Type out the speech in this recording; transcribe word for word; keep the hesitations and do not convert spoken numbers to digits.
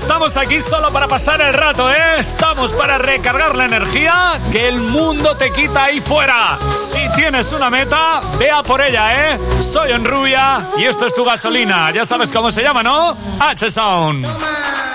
estamos aquí solo para pasar el rato, ¿eh? Estamos para recargar la energía que el mundo te quita ahí fuera. Si tienes una meta, ve a por ella, ¿eh? Soy Onrubia y esto es tu gasolina. Ya sabes cómo se llama, ¿no? H-Sound. Toma.